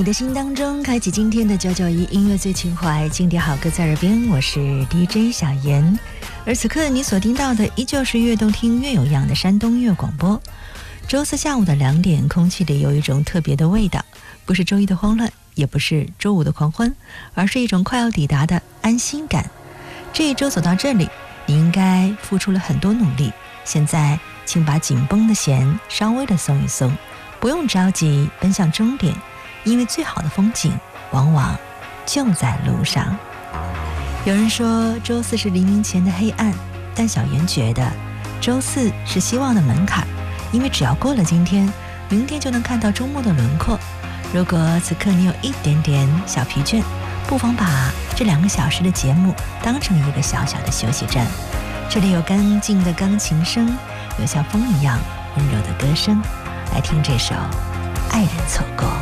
你的心当中，开启今天的991音乐最情怀，经典好歌在耳边，我是 DJ 小妍。而此刻你所听到的依旧是越动听越有样的山东音乐广播。周四下午的2点，空气里有一种特别的味道，不是周一的慌乱，也不是周五的狂欢，而是一种快要抵达的安心感。这一周走到这里，你应该付出了很多努力，现在请把紧绷的弦稍微的松一松，不用着急奔向终点，因为最好的风景往往就在路上。有人说周四是黎明前的黑暗，但小妍觉得周四是希望的门槛，因为只要过了今天，明天就能看到周末的轮廓。如果此刻你有一点点小疲倦，不妨把这2个小时的节目当成一个小小的休息站。这里有干净的钢琴声，有像风一样温柔的歌声，来听这首《爱人错过》。